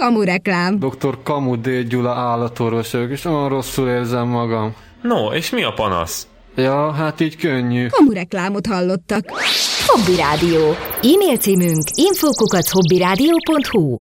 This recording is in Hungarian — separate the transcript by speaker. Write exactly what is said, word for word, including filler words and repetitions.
Speaker 1: Kamu reklám.
Speaker 2: doktor Kamu D. Gyula állatorvos vagyok, és olyan rosszul érzem magam.
Speaker 3: No, és mi a panasz?
Speaker 2: Ja, hát így könnyű.
Speaker 1: Kamu reklámot hallottak.
Speaker 4: Hobby Rádió. E-mail címünk info kukac hobbyradio pont hu.